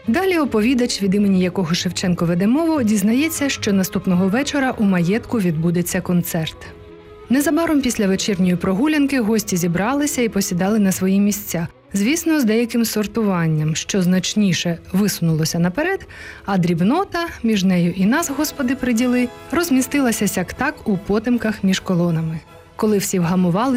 Далі оповідач, від імені якого Шевченко веде мову, дізнається, що наступного вечора у маєтку відбудеться концерт. Незабаром після вечірньої прогулянки гості зібралися і посідали на свої місця. Звісно, з деяким сортуванням, що значніше висунулося наперед, а дрібнота, між нею і нас, Господи, приділи, розмістилася сяк-так у потемках між колонами. Коли всі вгамували,